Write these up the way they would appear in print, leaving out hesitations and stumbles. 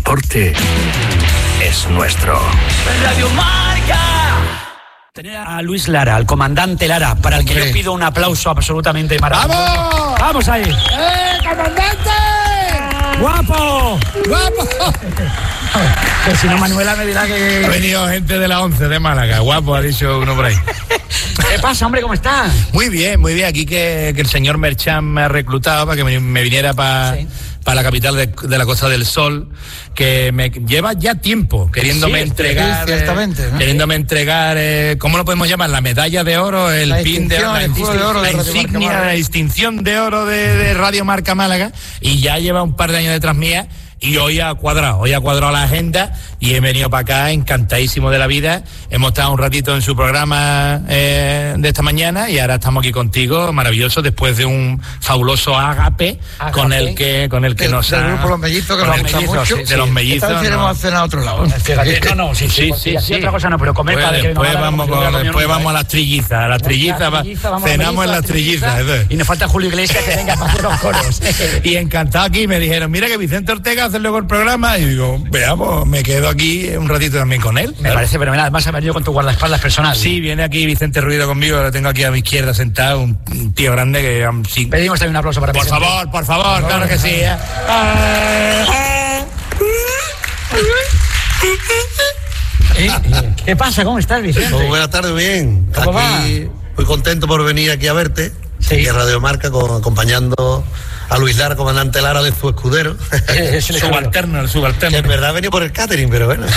deporte es nuestro. Radio Marca. Tener a Luis Lara, al comandante Lara, para el que yo pido un aplauso absolutamente maravilloso. ¡Vamos! ¡Vamos ahí! ¡Comandante! ¡Guapo! ¡Guapo! Que si no, Manuela me dirá que... Ha venido gente de la 11 de Málaga. Guapo, ha dicho uno por ahí. ¿Qué pasa, hombre? ¿Cómo estás? Muy bien. Aquí que el señor Merchan me ha reclutado para que me viniera para la capital de la Costa del Sol, que me lleva ya tiempo queriéndome entregar, ¿no? queriéndome entregar, ¿cómo lo podemos llamar? La medalla de oro, el pin de la insignia, la distinción de oro de Radio Marca Málaga, y ya lleva un par de años detrás mía. Y hoy ha cuadrado la agenda y he venido para acá encantadísimo de la vida. Hemos estado un ratito en su programa de esta mañana y ahora estamos aquí contigo, maravilloso, después de un fabuloso ágape con el que nos ha... Del grupo Los Mellizos, que nos gusta mucho. De los mellizos. Esta vez iremos a cenar a otro lado. Fíjate, sí. Otra cosa no, pero comer pues para después vamos a las trillizas. Cenamos en las trillizas. Y nos falta Julio Iglesias que venga para hacer los coros. Y encantado aquí, me dijeron, mira que Vicente Ortega hace luego el programa, y digo, veamos, me quedo aquí un ratito también con él. Me parece fenomenal. Además ha venido con tu guardaespaldas personal. Sí, viene aquí Vicente Ruido conmigo, lo tengo aquí a mi izquierda sentado, un tío grande que... Sí. Pedimos también un aplauso para Vicente. Por favor, claro que sí. ¿Qué pasa? ¿Cómo estás, Vicente? Buenas tardes, bien. ¿Cómo va? Muy contento por venir aquí a verte. Sí. Aquí a Radio Marca, acompañando a Luis Lara, comandante Lara, de su escudero. El subalterno. Que en verdad ha venido por el catering, pero bueno.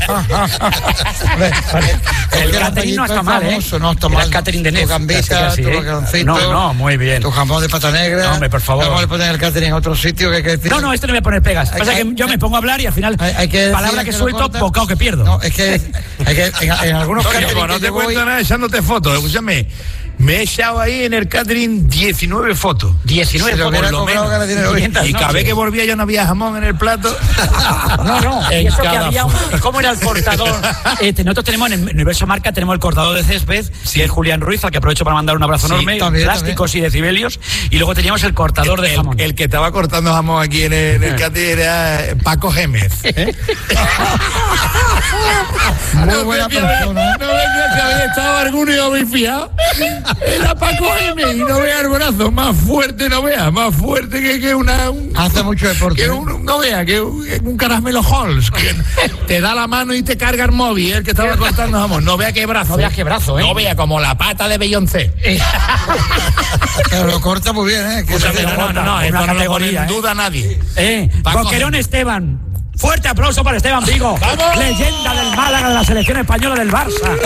El catering no está mal, ¿eh? No está mal. El catering de Nef. Tu gambita, tu macarroncito. No, muy bien. Tu jamón de pata negra. No, hombre, por favor. Vamos a poner el catering en otro sitio que hay que decir. No, este no voy a poner pegas. Pasa que yo me pongo a hablar y al final, palabra que suelto, bocado que pierdo. No, es que en algunos caterings no te cuento nada echándote fotos. Escúchame. Me he echado ahí en el catering 19 fotos. 19 fotos, por lo menos. Y cada vez que volvía ya no había jamón en el plato. No. Y eso que había ¿cómo era el cortador? Nosotros tenemos en el Universo Marca, tenemos el cortador de césped, que es Julián Ruiz, al que aprovecho para mandar un abrazo enorme, plásticos y decibelios. Y luego teníamos el cortador de jamón. El que estaba cortando jamón aquí en el catering era Paco Gémez. Muy buena persona. No venía que había estado alguno y habéis fijado. Era Paco M y no vea el brazo más fuerte, más fuerte que una... Hace mucho deporte. Que un caramelo Halls, que te da la mano y te carga el móvil, el que estaba cortando jamón. No vea qué brazo. No vea como la pata de Beyoncé. Pero lo corta muy bien, ¿eh? No, esto no lo pone en duda nadie. Boquerón Esteban. Fuerte aplauso para Esteban Vigo. ¡Vamos! Leyenda del Málaga, de la selección española del Barça.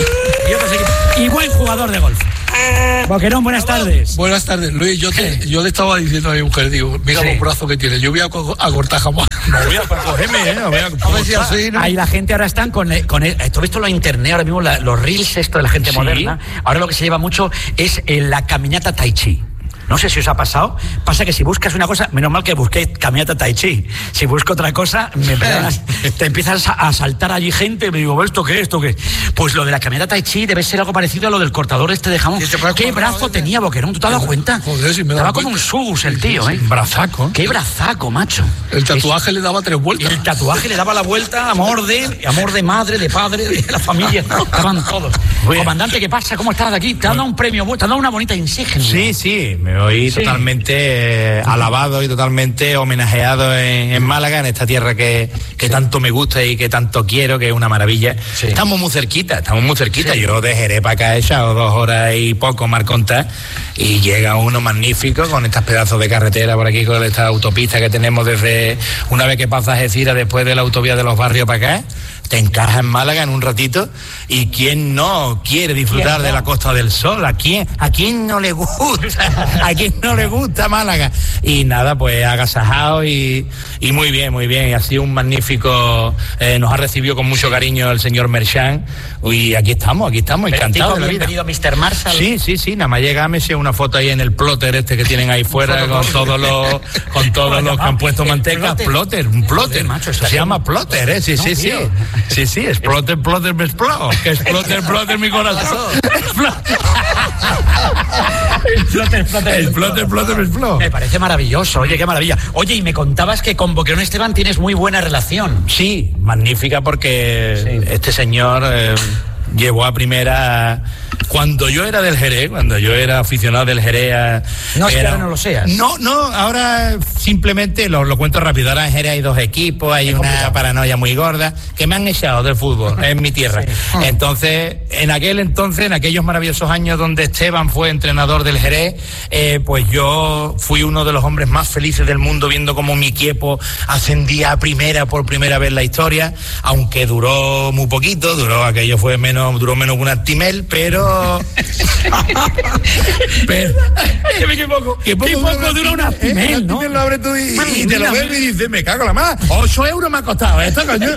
Y buen jugador de golf. Boquerón, buenas tardes. Buenas tardes, Luis. Yo le estaba diciendo a mi mujer, digo, mira los brazos que tiene. Yo voy a cortar jamón. No voy a cogerme, no voy a ver si así, ¿no? Ahí la gente ahora están con esto he visto en internet ahora mismo, los reels esto de la gente moderna. Ahora lo que se lleva mucho es la caminata tai chi. No sé si os ha pasado. Pasa que si buscas una cosa, menos mal que busqué caminata tai chi. Si busco otra cosa, te empiezas a saltar allí gente y me digo, ¿esto qué es? Pues lo de la caminata tai chi debe ser algo parecido a lo del cortador este de jamón. ¿Qué brazo tenía Boquerón? ¿Tú te has dado cuenta? Joder, si me daba como un sus el tío, ¿eh? Brazaco. Qué brazaco, macho. El tatuaje le daba 3 vueltas. Y el tatuaje le daba la vuelta, amor de madre, de padre, de la familia. Estaban todos. Comandante, ¿qué pasa? ¿Cómo estás de aquí? Te han dado un premio, te han dado una bonita insignia. Sí, me voy totalmente alabado y totalmente homenajeado en Málaga, en esta tierra que tanto me gusta y que tanto quiero, que es una maravilla. Sí. Estamos muy cerquita. Sí. Yo de Jerez para acá he echado 2 horas y poco, mar contar, y llega uno magnífico con estos pedazos de carretera por aquí, con esta autopista que tenemos desde una vez que pasas Algeciras, después de la autovía de los Barrios para acá. Te encaja en Málaga en un ratito, y quién no quiere disfrutar de la Costa del Sol, a quién no le gusta, a quién no le gusta Málaga. Y nada, pues agasajado y muy bien, y ha sido un magnífico, nos ha recibido con mucho cariño el señor Merchan, y aquí estamos encantados de la vida. Bienvenido, Mr. Marshall. Sí, nada más llega, me hice una foto ahí en el plotter este que tienen ahí fuera con todos los que han pueesto manteca. Un plotter, macho, se llama plotter, sí. Sí, explote, me exploto. Que explote mi corazón. Explote, me exploto. Me parece maravilloso, oye, qué maravilla. Oye, y me contabas que con Boquerón Esteban tienes muy buena relación. Sí, magnífica porque este señor llevó a primera... Cuando yo era del Jerez, cuando yo era aficionado del Jerez... No es que ahora no lo seas. No, ahora simplemente lo cuento rápido. Ahora en Jerez hay 2 equipos, hay una paranoia muy gorda, que me han echado del fútbol en mi tierra. Sí. Entonces, en aquellos maravillosos años donde Esteban fue entrenador del Jerez, pues yo fui uno de los hombres más felices del mundo viendo cómo mi equipo ascendía a primera por primera vez en la historia, aunque duró muy poquito, duró menos que un Actimel, pero que me equivoco. ¿Qué poco dura un Actimel, ¿no? Lo abres tú y te lo ves y dices, me cago la más. 8 euros me ha costado esto, coño.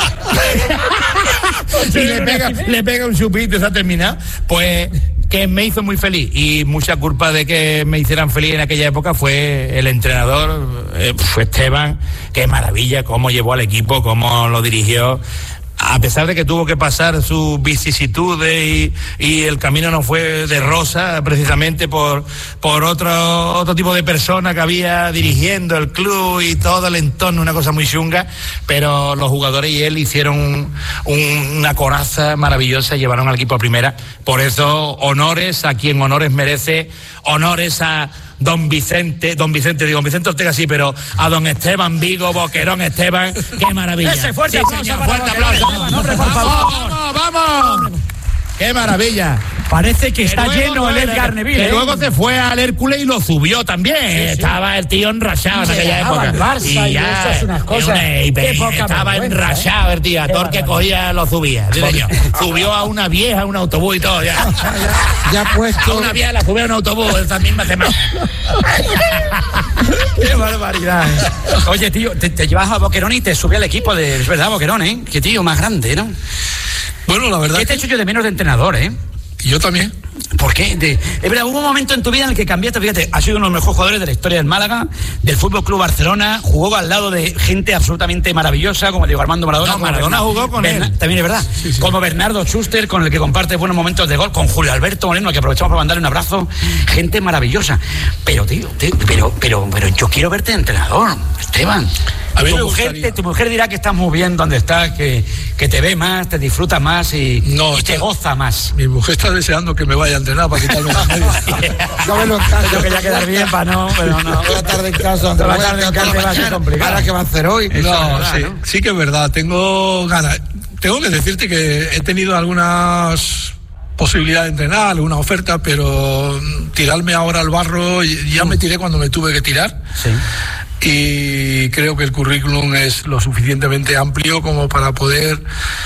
Y le pega un chupito y se ha terminado. Pues que me hizo muy feliz, y mucha culpa de que me hicieran feliz en aquella época fue el entrenador, fue Esteban. Qué maravilla cómo llevó al equipo, cómo lo dirigió. A pesar de que tuvo que pasar sus vicisitudes y el camino no fue de rosa, precisamente por otro tipo de persona que había dirigiendo el club y todo el entorno, una cosa muy chunga, pero los jugadores y él hicieron una coraza maravillosa y llevaron al equipo a primera. Por eso, honores a quien honores merece, honores a don Vicente Ortega sí, pero a don Esteban Vigo, Boquerón Esteban, qué maravilla. Ese fuerte aplauso, fuerte aplauso. ¡Vamos! ¡Qué maravilla! Parece que está lleno el Edgar Neville. Que luego se fue al Hércules y lo subió también. Estaba el tío enrachado en aquella época. El Barça y eso es unas cosas. Estaba enrachado el tío. Todo el que cogía lo subía. Subió a una vieja, a un autobús y todo. Ya puesto. A una vieja la subió a un autobús esa misma semana. ¡Qué barbaridad! Oye, tío, te llevas a Boquerón y te sube al equipo es verdad, Boquerón, ¿eh? Qué tío más grande, ¿no? Bueno, la verdad. ¿Qué te he hecho yo de menos de entrenador, eh? Yo también. ¿Por qué? Es verdad, hubo un momento en tu vida en el que cambiaste, fíjate, has sido uno de los mejores jugadores de la historia del Málaga, del Fútbol Club Barcelona, jugó al lado de gente absolutamente maravillosa, como Diego Armando Maradona. No, Maradona jugó con él. También es verdad. Sí. Como Bernardo Schuster, con el que comparte buenos momentos de gol, con Julio Alberto Moreno, al que aprovechamos para mandarle un abrazo. Gente maravillosa. Pero, tío, pero yo quiero verte de entrenador, Esteban. Tu mujer dirá que estás muy bien donde estás, que te ve más, te disfruta más y te goza más. Mi mujer está deseando que me vaya a entrenar para quitarme los medios. No me lo encargo. Yo quería quedar bien para no, pero no. Toda la tarde en casa, va a ser complicado. ¿Ahora qué va a hacer hoy? Sí que es verdad, tengo ganas. Tengo que decirte que he tenido algunas posibilidades de entrenar, alguna oferta, pero tirarme ahora al barro, ya me tiré cuando me tuve que tirar. Sí. Y creo que el currículum es lo suficientemente amplio como para poder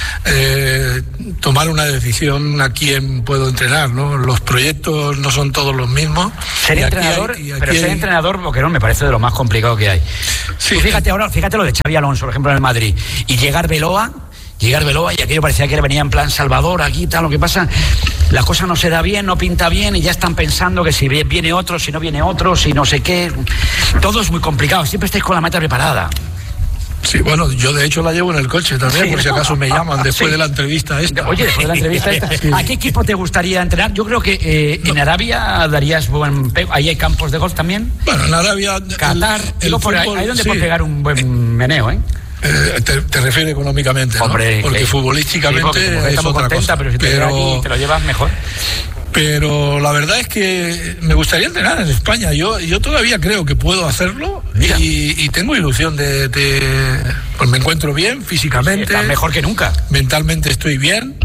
tomar una decisión a quién puedo entrenar, ¿no? Los proyectos no son todos los mismos. Ser entrenador, Boquerón, me parece de lo más complicado que hay. Sí. Fíjate lo de Xavi Alonso, por ejemplo, en el Madrid, y llegar Beloa y aquello parecía que venía en plan Salvador, aquí tal, lo que pasa, la cosa no se da bien, no pinta bien y ya están pensando que si viene otro, si no viene otro, si no sé qué, todo es muy complicado, siempre estáis con la meta preparada. Sí, bueno, yo de hecho la llevo en el coche también, por si acaso me llaman después de la entrevista esta. Oye, después de la entrevista esta, ¿a qué equipo te gustaría entrenar? Yo creo que en Arabia darías buen... ¿Ahí hay campos de golf también? Bueno, en Arabia... Qatar, ahí donde puedes pegar un buen meneo, ¿eh? Te refieres económicamente, ¿no? Hombre, porque futbolísticamente es otra cosa. Pero si te lo llevas mejor. Pero la verdad es que me gustaría entrenar en España. Yo todavía creo que puedo hacerlo y tengo ilusión pues me encuentro bien físicamente. Estás mejor que nunca. Mentalmente estoy bien.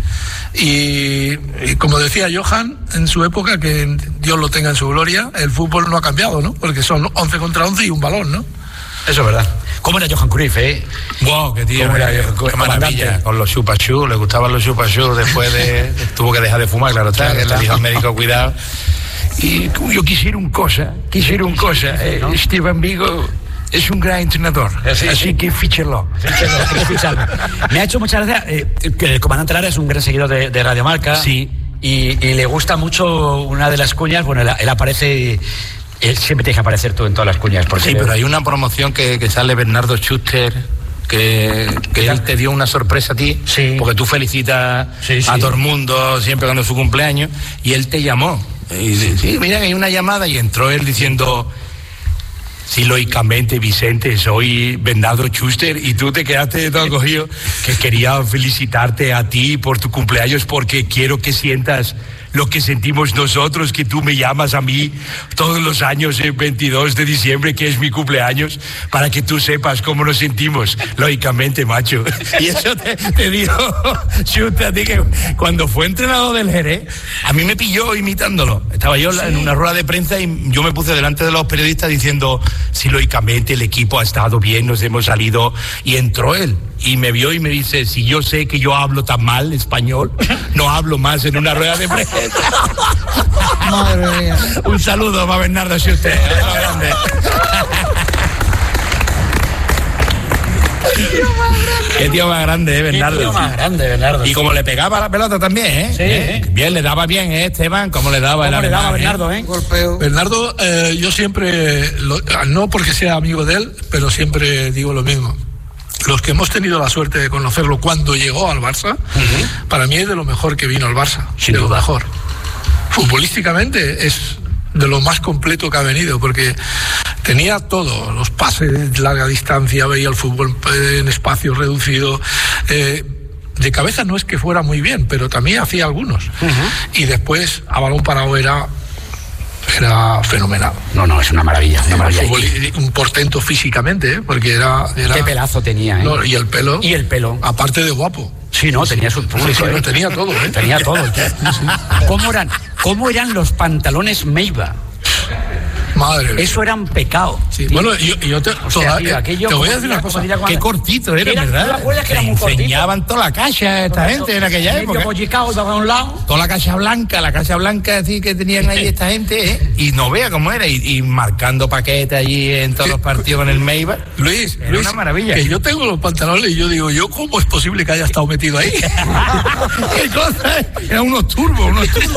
Y como decía Johan en su época, que Dios lo tenga en su gloria, el fútbol no ha cambiado, ¿no? Porque son 11 contra 11 y un balón, ¿no? Eso es verdad. ¿Cómo era Johan Cruyff, eh? Wow, qué tío, qué maravilla. Con los chupachú, le gustaban los chupachú, después tuvo que dejar de fumar, claro está, que le dijo al médico, cuidado. Y yo quisiera un cosa, ¿no? Esteban Vigo es un gran entrenador, así que fíchelo. Me ha hecho mucha gracia que el comandante Lara es un gran seguidor de Radio Marca. Sí. Y le gusta mucho una de las cuñas, bueno, él aparece... Él siempre tienes que aparecer tú en todas las cuñas. Sí, pero hay una promoción que sale Bernardo Schuster que él te dio una sorpresa a ti, porque tú felicitas a todo el mundo siempre cuando es su cumpleaños, y él te llamó. Y dice, sí, mira, hay una llamada, y entró él diciendo... Sí, lógicamente, Vicente, soy Bernardo Schuster, y tú te quedaste todo cogido, que quería felicitarte a ti por tu cumpleaños, porque quiero que sientas lo que sentimos nosotros, que tú me llamas a mí todos los años el 22 de diciembre, que es mi cumpleaños, para que tú sepas cómo nos sentimos, lógicamente, macho. Y eso te dijo Schuster a ti, que cuando fue entrenador del Jerez, a mí me pilló imitándolo. Estaba yo en una rueda de prensa y yo me puse delante de los periodistas diciendo, sí, lógicamente el equipo ha estado bien, nos hemos salido, y entró él. Y me vio y me dice, si yo sé que yo hablo tan mal español, no hablo más en una rueda de prensa. Madre mía. Un saludo para Bernardo, si usted es lo grande. Qué tío más grande, Bernardo. Qué tío más grande, Bernardo. Y como le pegaba la pelota también, ¿eh? Sí, Bien, le daba bien, Esteban, como le daba ¿Cómo le daba Bernardo, Golpeo. Bernardo, yo siempre, no porque sea amigo de él, pero siempre digo lo mismo. Los que hemos tenido la suerte de conocerlo cuando llegó al Barça, para mí es de lo mejor que vino al Barça. Sin de duda. lo mejor. Futbolísticamente es de lo más completo que ha venido, porque tenía todo, los pases de larga distancia, veía el fútbol en espacios reducidos. De cabeza no es que fuera muy bien, pero también hacía algunos. Y después, a balón parado era fenomenal. No, es una maravilla. Una maravilla. Un portento físicamente, porque era... Qué pelazo tenía, No, y el pelo. Y el pelo. Aparte de guapo. Sí, no, tenía su público. Sí, tenía todo, ¿eh? Tenía todo. ¿Cómo eran los pantalones Meiba? Madre mía. Eso era un pecado. Sí, tío. bueno, yo te voy a decir una cosa. Qué cortito era, ¿verdad? ¿Te acuerdas que era muy cortito? Enseñaban toda la caja esta gente en aquella época. Bollicao de un lado. Toda la caja blanca así que tenían ahí esta gente, ¿eh? Y no vea cómo era, y marcando paquetes allí en todos los partidos con el Meiba. Luis, una maravilla. Que yo tengo los pantalones y yo digo, ¿cómo es posible que haya estado metido ahí? ¿Qué cosa? Eran unos turbos.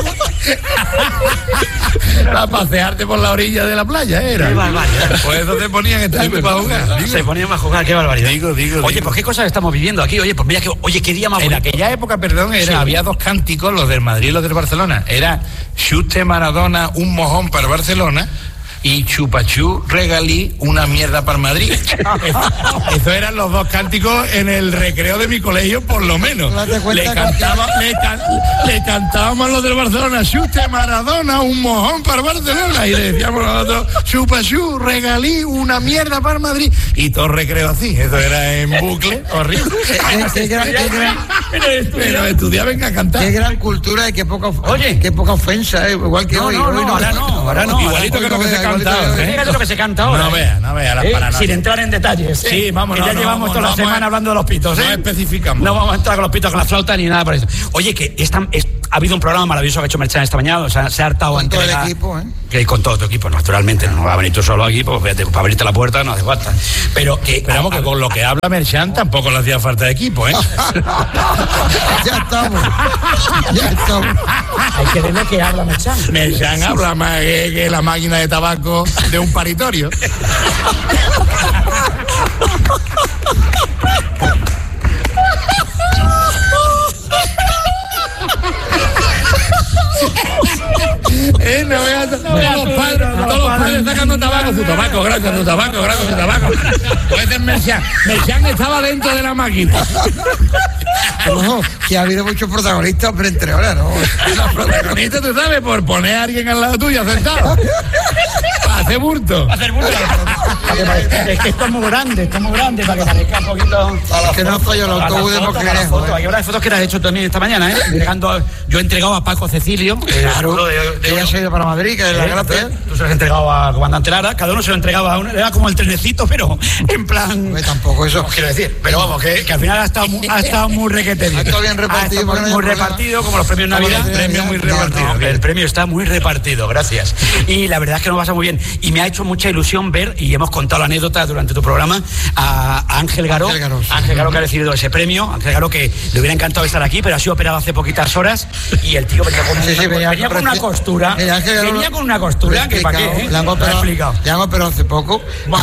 Para pasearte por la orilla de la playa, era. Qué barbaridad. Pues eso te ponían esta gente para jugar. Se ponían a jugar, qué barbaridad. Digo. Oye, pues qué cosas estamos viviendo aquí. Oye, pues mira, qué día más En bonito. aquella época, perdón, Sí. había dos cánticos, los del Madrid y los del Barcelona. Era Chute Maradona, un mojón para Barcelona, y Chupachú Regalí, una mierda para el Madrid. Esos eran los dos cánticos en el recreo de mi colegio, por lo menos. Date cuenta Le cantábamos a los del Barcelona, Chute Maradona, un mojón para Barcelona, y le decíamos a nosotros, Chupachú Regalí, una mierda para el Madrid. Y todo recreo así, eso era en bucle, horrible. Pero estudiar, venga a cantar. Qué gran cultura y qué poca, Oye. qué poca ofensa, igual que hoy. Hoy ahora no. Igualito que lo que se igualito cantaba, que- ¿eh? Fíjate lo que se canta ahora. No vea las paranoias. Sin entrar en detalles. Sí, vamos, que ya no, llevamos no, toda la no, semana no, hablando de los pitos, ¿eh? no especificamos. No vamos a entrar con los pitos, con la flauta ni nada por eso. Oye, que ha habido un programa maravilloso que ha hecho Merchan esta mañana, o sea, se ha hartado Con todo el entregar- equipo, ¿eh? Que con todo tu equipo, naturalmente. No va a venir tú solo aquí, pues fíjate, para abrirte la puerta no hace falta. Pero que... Esperamos que con lo que habla Merchan tampoco le hacía falta de equipo, ¿eh? Ya estamos. Hay que ver lo que habla Merchan. Merchan habla más que la máquina de tabaco de un paritorio. No veas todos los padres sacando tabaco, su tabaco, gracias, su tabaco. Pues es Merchan. Merchan estaba dentro de la máquina. Ojo, que ha habido muchos protagonistas, pero entre ahora, ¿no? Los protagonistas, tú sabes, por poner a alguien al lado tuyo sentado. Para hacer burto. Es que esto es muy grande, para que parezca un poquito... Que no falló el autobús de Mosquerejo. Hay fotos que has hecho también esta mañana, ¿eh? Yo he entregado a Paco Cecilio. Claro, que ya se ha ido para Madrid, que es la gracia. Tú se lo has entregado a Comandante Lara, cada uno se lo entregaba a uno, era como el trenecito, pero en plan... Pues tampoco eso. Quiero decir, pero vamos, que al final ha estado muy requete bien. Ha estado bien repartido, porque no hay muy problema. repartido, como los premios Navidad. Como los premios muy Navidad. repartido. No, El premio está muy repartido, gracias. Y la verdad es que nos pasa muy bien. Y me ha hecho mucha ilusión ver, y hemos contado la anécdota durante tu programa, a Ángel Garó. Ángel Garó, sí. Que ha recibido ese premio. Ángel Garó, que le hubiera encantado estar aquí, pero ha sido operado hace poquitas horas. Y el tío venía con una costura. El Ángel Garó Venía con una costura que para qué. Le han operado hace poco. Madre Además, mía.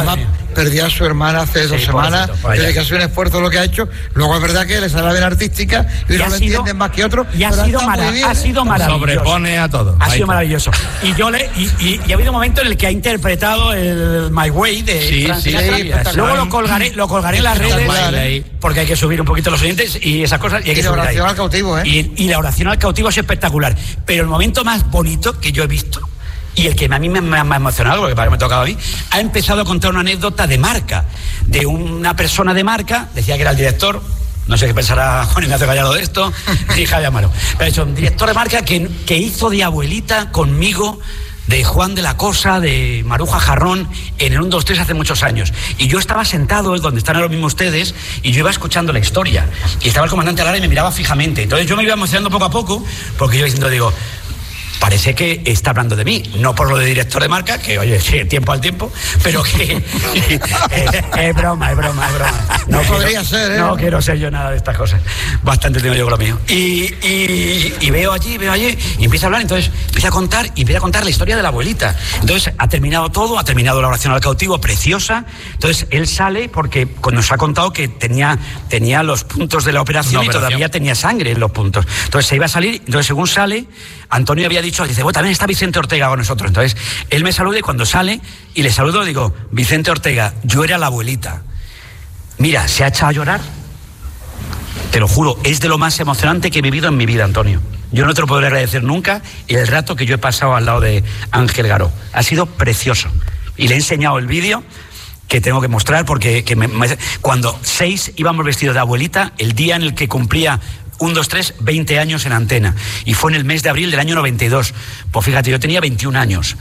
perdía a su hermana hace 2 semanas, desde que ha sido un esfuerzo lo que ha hecho. Luego es verdad que le sale la vena artística y no lo entienden más que otros. Y ha sido maravilloso. Sobrepone a todo. Ha sido maravilloso. Y ha habido un momento en el que ha interpretado el My Way de Frank Sinatra. Luego lo colgaré en las redes, porque hay que subir un poquito los oyentes y esas cosas. Y la oración al cautivo, Y la oración al cautivo es espectacular. Pero el momento más bonito que yo he visto, y el que a mí me ha emocionado, porque me ha tocado a mí, ha empezado a contar una anécdota de Marca, de una persona de Marca, decía que era el director, no sé qué pensará Juan Ignacio Gallardo de esto, y Javier Amaro, pero es un director de Marca que hizo de abuelita conmigo, de Juan de la Cosa, de Maruja Jarrón, en el 1, 2, 3 hace muchos años. Y yo estaba sentado, donde están ahora mismo ustedes, y yo iba escuchando la historia. Y estaba el comandante Lara y me miraba fijamente. Entonces yo me iba emocionando poco a poco, porque yo digo, parece que está hablando de mí, no por lo de director de Marca, que oye, sí, tiempo al tiempo, pero que es broma. No podría ser, No quiero ser yo nada de estas cosas. Bastante tengo yo con lo mío. Y veo allí, y empieza a hablar, entonces empieza a contar la historia de la abuelita. Entonces ha terminado todo, ha terminado la oración al cautivo, preciosa. Entonces él sale porque nos ha contado que tenía los puntos de la operación y todavía tenía sangre en los puntos. Entonces se iba a salir, entonces según sale, Antonio había dicho, dice, bueno, también está Vicente Ortega con nosotros. Entonces, él me saluda y cuando sale, y le saludo, digo, Vicente Ortega, yo era la abuelita. Mira, se ha echado a llorar. Te lo juro, es de lo más emocionante que he vivido en mi vida, Antonio. Yo no te lo podré agradecer nunca el rato que yo he pasado al lado de Ángel Garó. Ha sido precioso. Y le he enseñado el vídeo que tengo que mostrar porque cuando 6 íbamos vestidos de abuelita, el día en el que cumplía 1, 2, 3, 20 años en Antena. Y fue en el mes de abril del año 92. Pues fíjate, yo tenía 21 años.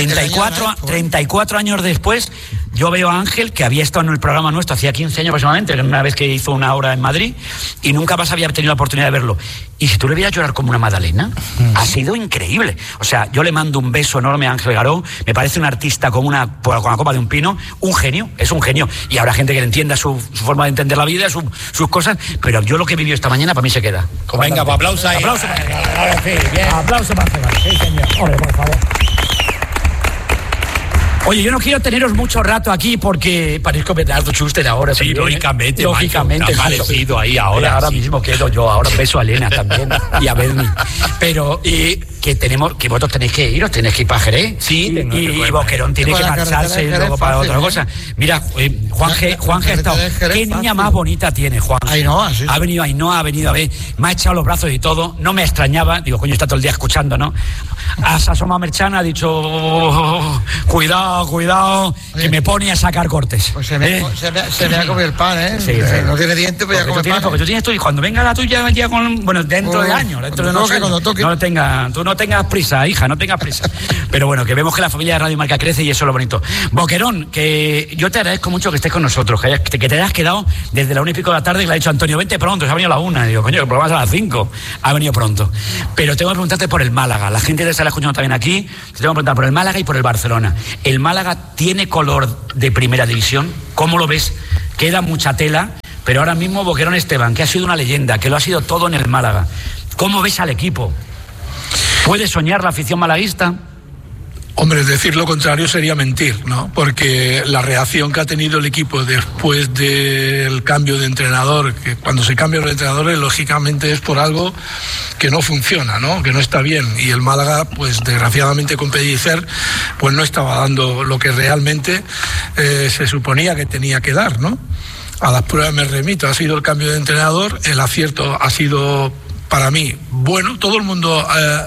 34 años después, yo veo a Ángel, que había estado en el programa nuestro hacía 15 años aproximadamente, una vez que hizo una hora en Madrid, y nunca más había tenido la oportunidad de verlo. Y si tú le vieras llorar como una magdalena, ha sido increíble. O sea, yo le mando un beso enorme a Ángel Garó, me parece un artista con la copa de un pino, un genio, es un genio. Y habrá gente que le entienda su forma de entender la vida, sus cosas, pero yo lo que he vivido esta mañana para mí se queda. Venga, pues aplauso ahí. Aplauso para Ángel. Sí, señor. Hombre, por favor. Oye, yo no quiero teneros mucho rato aquí porque parezco Bernardo Schuster ahora. Sí, también, lógicamente. Está parecido ahí ahora. Ahora mismo quedo yo, ahora beso a Elena también y a Berni. Pero que vosotros tenéis que ir para Jerez. Sí, y Boquerón tiene que marcharse luego para otra cosa. Mira, Juan ha estado. ¿Qué niña más bonita tiene, Juan? Ainhoa, sí. Ha venido Ainhoa, ha venido a ver, me ha echado los brazos y todo, no me extrañaba, digo, coño, está todo el día escuchando, ¿no? Has asomado a Merchana, ha dicho, cuidado, que me pone a sacar cortes. Pues se me ha comido el pan, ¿eh? Sí. No tiene dientes, pero ya come pan. Porque tú tienes tú, y cuando venga la tuya, ya dentro de años, dentro de 2 años. Tú no tengas prisa, hija, no tengas prisa. Pero bueno, que vemos que la familia de Radio Marca crece y eso es lo bonito. Boquerón, que yo te agradezco mucho que estés con nosotros, que te hayas quedado desde la 1:00 de la tarde, que le ha dicho Antonio, vente pronto, se ha venido a la 1. Y digo, coño, el programa es a las 5. Ha venido pronto. Pero tengo que preguntarte por el Málaga. La gente te está escuchando también aquí. Te tengo que preguntar por el Málaga y por el Barcelona. ¿El Málaga tiene color de primera división? ¿Cómo lo ves? Queda mucha tela, pero ahora mismo Boquerón Esteban, que ha sido una leyenda, que lo ha sido todo en el Málaga. ¿Cómo ves al equipo? ¿Puede soñar la afición malaguista? Hombre, decir lo contrario sería mentir, ¿no? Porque la reacción que ha tenido el equipo después del cambio de entrenador, que cuando se cambian los entrenadores, lógicamente es por algo que no funciona, ¿no? Que no está bien. Y el Málaga, pues desgraciadamente con Pellicer, pues no estaba dando lo que realmente se suponía que tenía que dar, ¿no? A las pruebas me remito, ha sido el cambio de entrenador, el acierto ha sido para mí bueno, todo el mundo...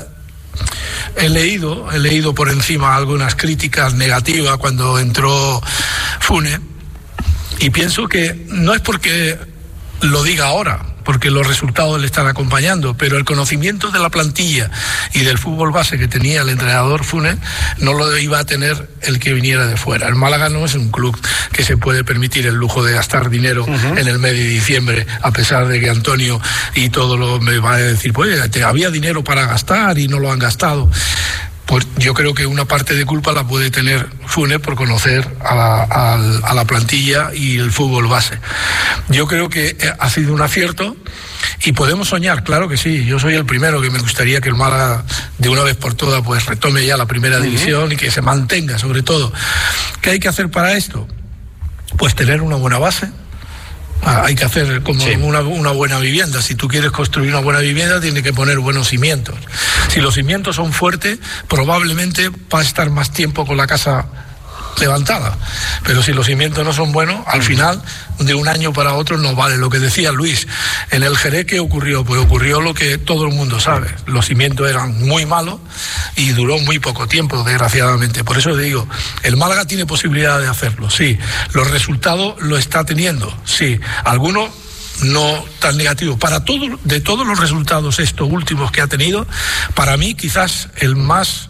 He leído por encima algunas críticas negativas cuando entró Funes, y pienso que no es porque lo diga ahora, porque los resultados le están acompañando, pero el conocimiento de la plantilla y del fútbol base que tenía el entrenador Funes no lo iba a tener el que viniera de fuera. El Málaga no es un club que se puede permitir el lujo de gastar dinero en el mes de diciembre, a pesar de que Antonio y todo lo me va a decir, pues había dinero para gastar y no lo han gastado. Pues yo creo que una parte de culpa la puede tener Funes por conocer a la plantilla y el fútbol base. Yo creo que ha sido un acierto y podemos soñar, claro que sí. Yo soy el primero que me gustaría que el Málaga de una vez por todas pues retome ya la primera división y que se mantenga, sobre todo. ¿Qué hay que hacer para esto? pues tener una buena base. Hay que hacer como una buena vivienda. Si tú quieres construir una buena vivienda, tienes que poner buenos cimientos. Si los cimientos son fuertes, probablemente va a estar más tiempo con la casa levantada. Pero si los cimientos no son buenos, al final, de un año para otro, no vale. Lo que decía Luis, en el Jerez, ¿qué ocurrió? Pues ocurrió lo que todo el mundo sabe. Los cimientos eran muy malos y duró muy poco tiempo, desgraciadamente. Por eso digo, el Málaga tiene posibilidad de hacerlo, sí. Los resultados lo está teniendo, sí. Algunos no tan negativos. De todos los resultados estos últimos que ha tenido, para mí quizás el más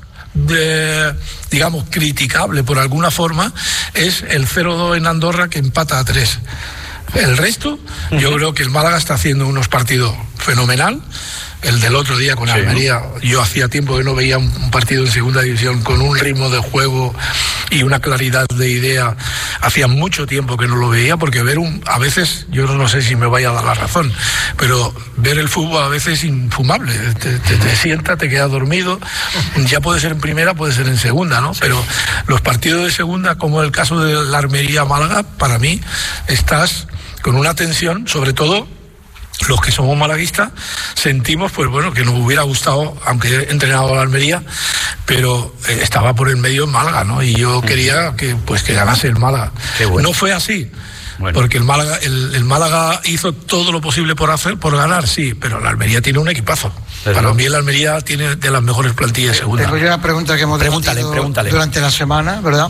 digamos criticable por alguna forma es el 0-2 en Andorra, que empata a 3. El resto, yo creo que el Málaga está haciendo unos partidos fenomenal. El del otro día con Almería, yo hacía tiempo que no veía un partido en segunda división con un ritmo de juego y una claridad de idea. Hacía mucho tiempo que no lo veía, porque a veces, yo no sé si me vaya a dar la razón, pero ver el fútbol a veces es infumable. Te sientas, te quedas dormido, ya puede ser en primera, puede ser en segunda, ¿no? Pero los partidos de segunda, como el caso de la Almería-Málaga, para mí estás con una tensión, sobre todo los que somos malaguistas, sentimos pues bueno que nos hubiera gustado, aunque he entrenado a la Almería, pero estaba por el medio en Málaga, ¿no? Y yo quería que ganase el Málaga. Bueno. No fue así. Bueno. Porque el Málaga hizo todo lo posible por ganar, sí, pero la Almería tiene un equipazo. Para mí la Almería tiene de las mejores plantillas de segunda. Tengo yo una pregunta que hemos pregúntale. Durante la semana, ¿verdad?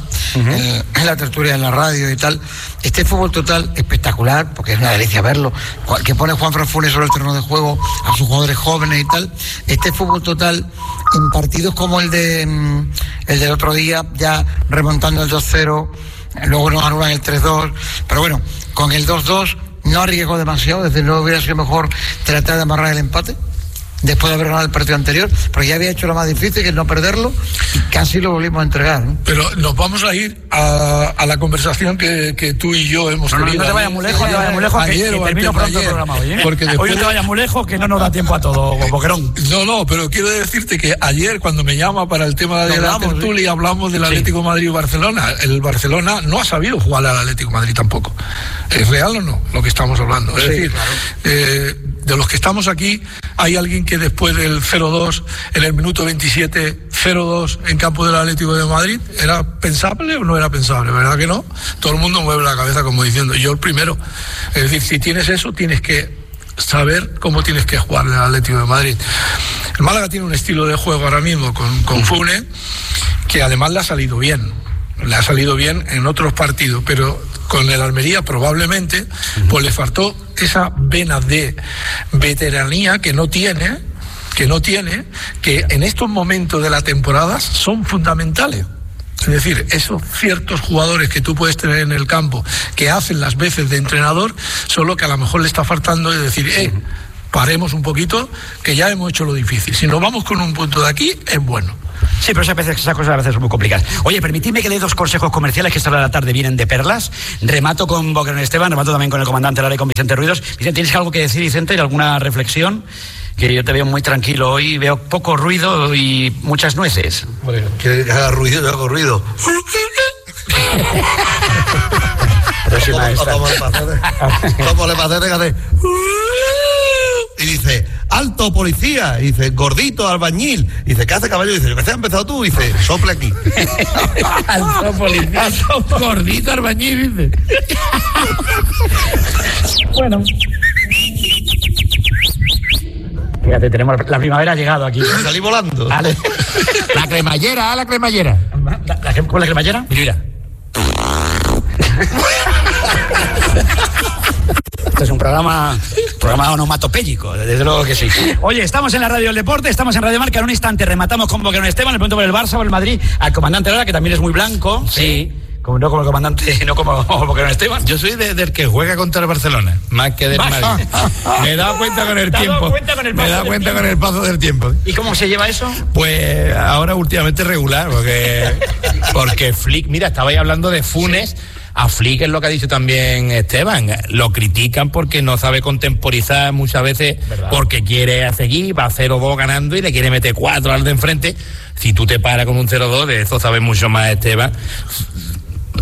En la tertulia, en la radio y tal. Este fútbol total espectacular, porque es una delicia verlo, que pone Juanfran Funes sobre el terreno de juego a sus jugadores jóvenes y tal. Este fútbol total, en partidos como el del otro día, ya remontando el 2-0, luego nos anulan el 3-2, pero bueno, con el 2-2 no arriesgó demasiado, es decir, no hubiera sido mejor tratar de amarrar el empate después de haber ganado el partido anterior, porque ya había hecho lo más difícil, que es no perderlo, y casi lo volvimos a entregar, ¿no? Pero nos vamos a ir a la conversación que tú y yo hemos tenido. No te vayas muy lejos, que termino pronto el programa hoy, ¿eh? Porque hoy no te vayas muy lejos, que no nos da tiempo a todo, Boquerón. No, pero quiero decirte que ayer, cuando me llama para el tema de la tertulia, hablamos del Atlético Madrid y Barcelona. El Barcelona no ha sabido jugar al Atlético Madrid tampoco. ¿Es real o no lo que estamos hablando? Es decir, claro. De los que estamos aquí, hay alguien que después del 0-2, en el minuto 27, 0-2 en campo del Atlético de Madrid, ¿era pensable o no era pensable? ¿Verdad que no? Todo el mundo mueve la cabeza como diciendo, yo el primero. Es decir, si tienes eso, tienes que saber cómo tienes que jugar el Atlético de Madrid. El Málaga tiene un estilo de juego ahora mismo con Funes, que además le ha salido bien. Le ha salido bien en otros partidos, pero con el Almería probablemente pues le faltó esa vena de veteranía que no tiene, que en estos momentos de la temporada son fundamentales. Es decir, esos ciertos jugadores que tú puedes tener en el campo que hacen las veces de entrenador, solo que a lo mejor le está faltando de decir, paremos un poquito, que ya hemos hecho lo difícil. Si nos vamos con un punto de aquí, es bueno. Sí, pero esas cosas a veces son muy complicadas. Oye, permitidme que dé 2 consejos comerciales que esta hora de la tarde vienen de perlas. Remato con Boquerón Esteban, remato también con el comandante Lara y con Vicente Ruidos. Vicente, ¿tienes algo que decir, Vicente? ¿Alguna reflexión? Que yo te veo muy tranquilo hoy, veo poco ruido y muchas nueces. Bueno, ¿quieres que haga ruido? Yo hago ruido. ¿Cómo le pasé? Déjate. Y dice, alto policía, y dice, gordito albañil, y dice, ¿qué hace caballo? Y dice, ¿qué has empezado tú? Y dice, sople aquí. Alto policía, gordito albañil, dice. Bueno. Fíjate, tenemos la primavera ha llegado aquí. Salí volando. Vale. La cremallera. ¿Cuál es la cremallera? Mira. Esto es un programa onomatopéyico, desde luego que sí. Oye, estamos en la Radio del Deporte, estamos en Radio Marca. En un instante rematamos con Boquerón Esteban, le pregunto por el Barça, por el Madrid, al comandante Lara, que también es muy blanco. Sí. No como el comandante, no como Boquerón Esteban. Yo soy del que juega contra el Barcelona, más que del Madrid. Me he dado cuenta con el tiempo. Me he dado cuenta con el paso del tiempo. ¿Y cómo se lleva eso? Pues ahora últimamente regular, porque Flick, mira, estabais hablando de Funes. A Flick es lo que ha dicho también Esteban, lo critican porque no sabe contemporizar muchas veces, ¿verdad? Porque quiere seguir, va 0-2 ganando y le quiere meter 4 al de enfrente. Si tú te paras con un 0-2, de eso sabes mucho más, Esteban.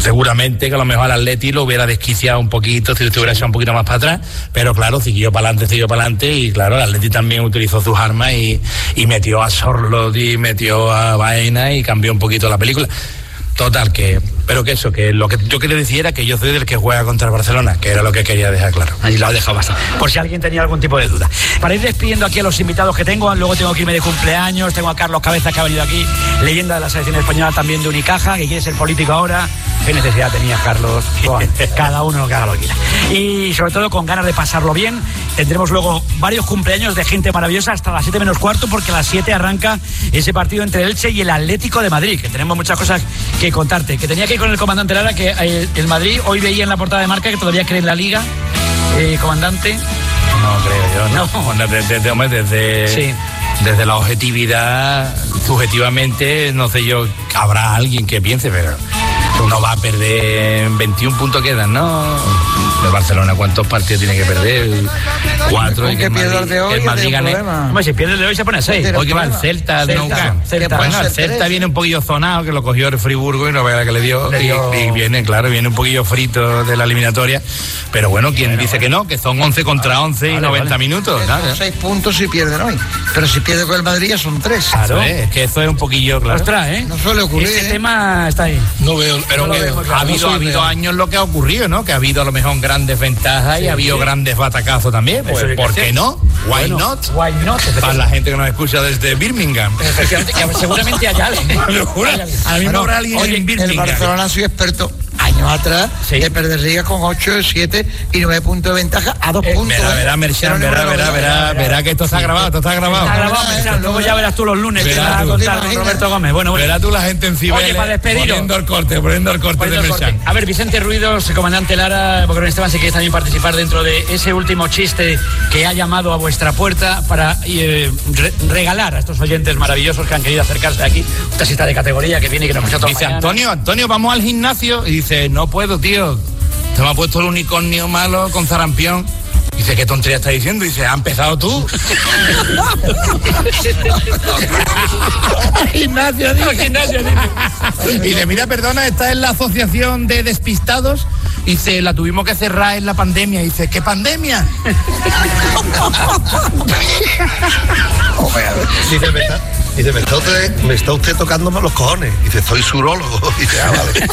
seguramente que a lo mejor al Atleti lo hubiera desquiciado un poquito si estuviera echado un poquito más para atrás, pero claro, siguió para adelante y claro, el Atleti también utilizó sus armas y metió a Sorloth y metió a Baena y cambió un poquito la película. Total, pero que lo que yo quería decir era que yo soy del que juega contra el Barcelona, que era lo que quería dejar claro. Ahí lo ha dejado bastante, por si alguien tenía algún tipo de duda. Para ir despidiendo aquí a los invitados que tengo, luego tengo que irme de cumpleaños, tengo a Carlos Cabeza, que ha venido aquí, leyenda de la selección española también de Unicaja, que quiere ser político ahora. ¿Qué necesidad tenía Carlos? Cada uno que haga lo que quiera. Y sobre todo con ganas de pasarlo bien. Tendremos luego varios cumpleaños de gente maravillosa hasta las 7 menos cuarto, porque a las 7 arranca ese partido entre Elche y el Atlético de Madrid, que tenemos muchas cosas que contarte. Que tenía que ir con el comandante Lara, que el Madrid hoy veía en la portada de Marca que todavía cree en la Liga. Comandante. No creo yo, no. Desde la objetividad, subjetivamente, no sé yo, habrá alguien que piense, pero no va a perder. 21 puntos quedan, ¿no? El Barcelona, ¿cuántos partidos tiene que perder? 4. Y que el Madrid gane. Hombre, si pierde el de hoy se pone 6. Hoy que va el Celta. Bueno, el Celta viene un poquillo zonado, que lo cogió el Friburgo y no vea que le dio. Y viene un poquillo frito de la eliminatoria. Pero bueno, quien dice que no, que son 11 contra 11 y 90 minutos. Son 6 puntos si pierden hoy. Pero si pierde con el Madrid ya son 3. Claro, es que eso es un poquillo, claro. Ostras, no suele ocurrir. Ese tema está ahí. No veo, pero no veo, ha habido años lo que ha ocurrido, ¿no? Que ha habido a lo mejor grandes ventajas y ha habido grandes batacazos también. Pues, ¿por qué no? Why not? Para la gente que nos escucha desde Birmingham. Seguramente allá. A mí no habrá alguien en Birmingham. El Barcelona soy experto años atrás de perder liga con 8, 7 y 9 puntos de ventaja a 2 puntos. Verá que esto está grabado, Merchan. Luego ya verás tú los lunes que va a contar Roberto Gómez. Bueno. Verás tú la gente en Cibeles. Oye, para despedirlo. Poniendo el corte de Merchan. A ver, Vicente Ruidos, comandante Lara, Boquerón Esteban, si queréis también participar dentro de ese último chiste que ha llamado a vuestra puerta para regalar a estos oyentes maravillosos que han querido acercarse aquí, un taxista de categoría que viene y que nos escucha. Dice Antonio, vamos al gimnasio. Y dice, no puedo, tío. Se me ha puesto el unicornio malo con sarampión. Dice, ¿qué tontería estás diciendo? Dice, ¿has empezado tú? Gimnasio. Y dice, mira, perdona, esta es la asociación de despistados. Dice, la tuvimos que cerrar en la pandemia. Dice, ¿qué pandemia? Dice, me está usted tocándome los cojones. Dice, soy surólogo. Dice, vale.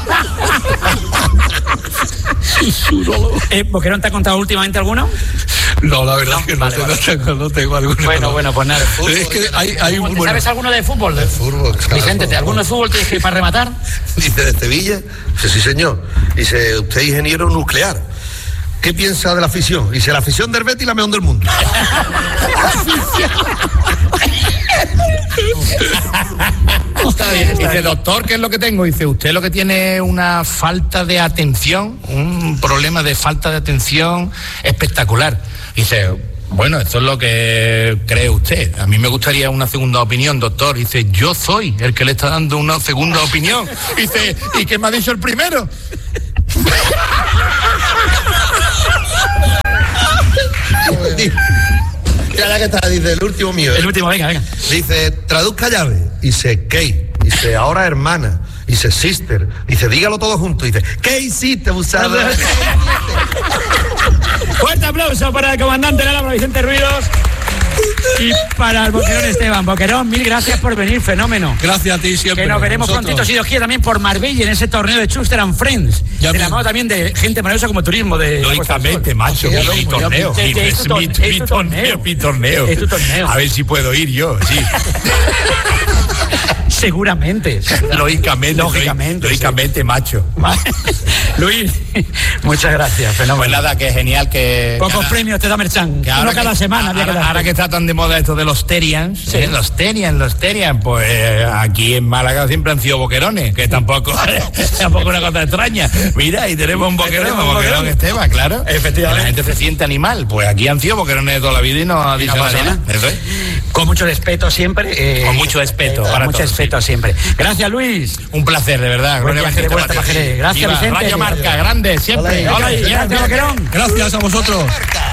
¿Boquerón te ha contado últimamente alguno? No, la verdad es que no tengo alguno. Bueno, pues nada. Es que hay ¿Sabes alguno de fútbol? De fútbol, claro. Vicente, ¿alguno de fútbol tienes que ir para rematar? Dice, de Sevilla. Dice, sí, señor. Dice, usted es ingeniero nuclear. ¿Qué piensa de la afición? Dice, la afición del Betis la mejor del mundo. Está bien. Dice, doctor, ¿qué es lo que tengo? Dice, usted lo que tiene es una falta de atención, un problema de falta de atención espectacular. Dice, bueno, esto es lo que cree usted. A mí me gustaría una segunda opinión, doctor. Dice, yo soy el que le está dando una segunda opinión. Dice, ¿y qué me ha dicho el primero? Ya que está, dice, el último mío. El último, venga. Dice, traduzca llave. Dice, Kate. Dice, ahora hermana. Dice, sister. Dice, dígalo todo junto. Dice, ¿qué hiciste, busado? Fuerte aplauso para el comandante Lara, para Vicente Ruidos. Y para el Boquerón Esteban. Boquerón, mil gracias por venir, fenómeno. Gracias a ti siempre. Que nos veremos prontito, si Dios quiere, también por Marbella en ese torneo de Schuster and Friends. De la mano también de gente maravillosa como turismo. Lógicamente, macho, mi torneo. Es mi torneo. Es tu torneo. A ver si puedo ir yo, sí. Seguramente. Lógicamente, macho. Luis, muchas gracias, fenómeno. Pues nada, que genial que... Pocos premios te da Merchan. Uno cada semana. Ahora que está tan de moda esto de los Terians, sí. Los Terians, pues aquí en Málaga siempre han sido boquerones, que tampoco una cosa extraña. Mira, y tenemos un boquerón Esteban, claro. Efectivamente. La gente se siente animal, pues aquí han sido boquerones de toda la vida y no ha dicho nada. Eso es. Con mucho respeto siempre. Con mucho respeto. Con mucho respeto siempre. Gracias, Luis. Un placer, de verdad. Gracias, Vicente. Radio Marca, grande, siempre. Gracias, Boquerón. Gracias a vosotros.